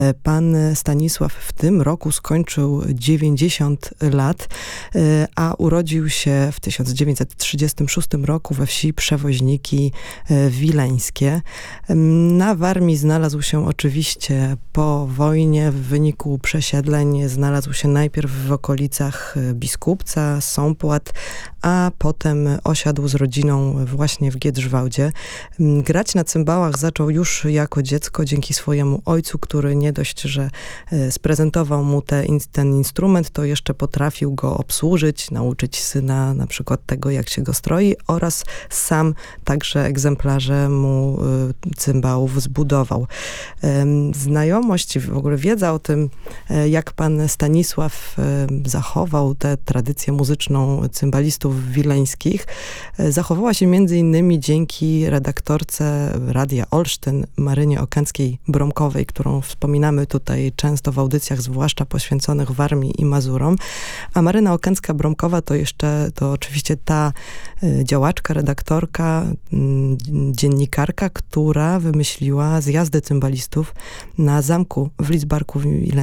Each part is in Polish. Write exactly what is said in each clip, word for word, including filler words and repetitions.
Pan Stanisław w tym roku skończył dziewięćdziesiąt lat, a urodził się w tysiąc dziewięćset trzydziestym szóstym roku we wsi Przewoźniki Wileńskie. Na Warmii znalazł się oczywiście po wojnie. W wyniku przesiedleń znalazł się najpierw w okolicach Biskupca, Sąpłat, a potem osiadł z rodziną właśnie w Giedrzwałdzie. Grać na cymbałach zaczął już jako dziecko dzięki swojemu ojcu, który nie dość, że sprezentował mu te, ten instrument, to jeszcze potrafił go obsłużyć, nauczyć syna na przykład tego, jak się go stroi, oraz sam także egzemplarze mu cymbałów zbudował. Znajomość, w ogóle wiedza o tym, jak pan Stanisław zachował tę tradycję muzyczną cymbalistów wileńskich, zachowała się między innymi dzięki redaktorce Radia Olsztyn, Marynie Okęckiej-Bromkowej, którą wspominamy tutaj często w audycjach, zwłaszcza poświęconych Warmii i Mazurom. A Maryna Okęcka-Bromkowa to jeszcze, to oczywiście ta działaczka, redaktorka, dziennikarka, która wymyśliła zjazdy cymbalistów na zamku w Lidzbarku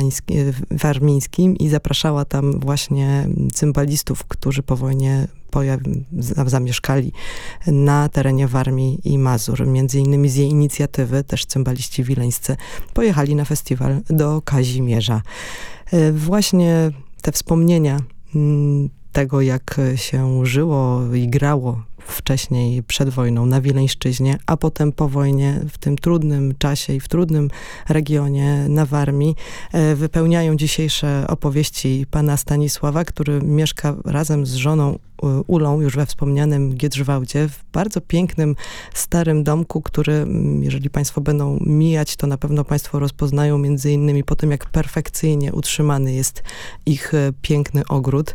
Warmińskim i zapraszała tam właśnie cymbalistów, którzy po wojnie zamieszkali na terenie Warmii i Mazur. Między innymi z jej inicjatywy też cymbaliści wileńscy pojechali na festiwal do Kazimierza. Właśnie te wspomnienia tego, jak się żyło i grało wcześniej, przed wojną na Wileńszczyźnie, a potem po wojnie w tym trudnym czasie i w trudnym regionie na Warmii wypełniają dzisiejsze opowieści pana Stanisława, który mieszka razem z żoną Ulą, już we wspomnianym Giedrzwałdzie, w bardzo pięknym, starym domku, który, jeżeli państwo będą mijać, to na pewno państwo rozpoznają między innymi po tym, jak perfekcyjnie utrzymany jest ich piękny ogród.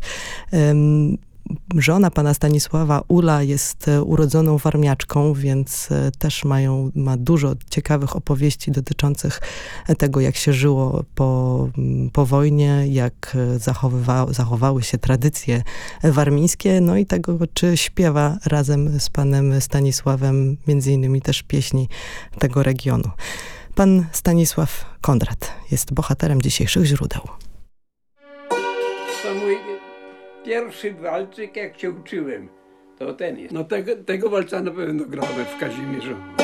Żona pana Stanisława, Ula, jest urodzoną warmiaczką, więc też mają, ma dużo ciekawych opowieści dotyczących tego, jak się żyło po, po wojnie, jak zachowywa, zachowały się tradycje warmińskie, no i tego, czy śpiewa razem z panem Stanisławem między innymi też pieśni tego regionu. Pan Stanisław Kondrat jest bohaterem dzisiejszych źródeł. To mój pierwszy walczyk, jak się uczyłem, to ten jest. No tego, tego walca na pewno grałem w Kazimierzu.